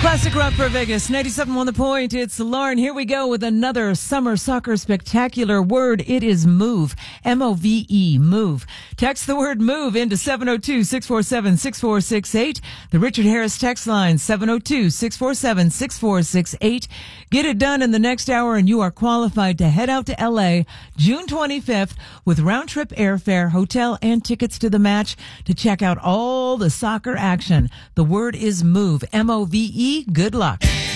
Classic Rock for Vegas, 97 on the point. It's Lauren. Here we go with another summer soccer spectacular word. It is move. M-O-V-E, move. Text the word move into 702-647-6468. The Richard Harris text line, 702-647-6468. Get it done in the next hour and you are qualified to head out to L.A. June 25th with round-trip airfare, hotel, and tickets to the match to check out all the soccer action. The word is move. M-O-V-E. Good luck.